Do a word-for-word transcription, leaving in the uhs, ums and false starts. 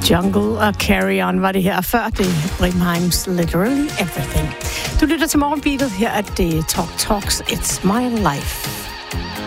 Jungle og Carry On var det her før. Det er Brimheims Literally Everything. Du lytter til Morgenbeatet. Her er det Talk Talks It's My Life.